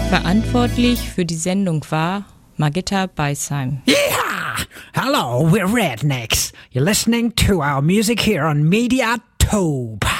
Verantwortlich für die Sendung war Margitta Beisheim. Yeah! Hello, we're Rednecks. You're listening to our music here on Mediatope.